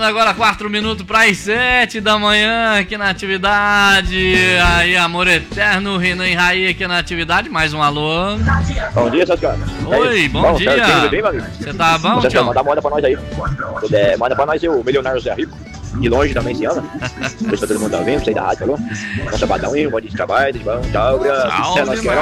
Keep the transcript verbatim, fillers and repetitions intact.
Faltando agora quatro minutos para as sete da manhã aqui na atividade. Aí, amor eterno, Renan e Raí aqui na atividade. Mais um alô. Bom dia, seus caras. Oi, bom, bom dia. Você tá bom, Você Tião? manda moeda pra nós aí. É, manda pra nós aí o milionário Zé Rico. De longe também se ama. Deixa todo mundo tá ouvindo, sei da rádio, falou? Bom sabadão aí, um bom dia de trabalho, de bom, tchau, obrigado. Tchau,